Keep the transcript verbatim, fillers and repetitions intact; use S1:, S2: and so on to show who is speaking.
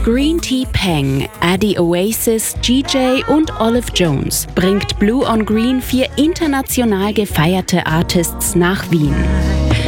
S1: Green Tea Peng, Adi Oasis, G J und Olive Jones bringt Blue on Green vier international gefeierte Artists nach Wien.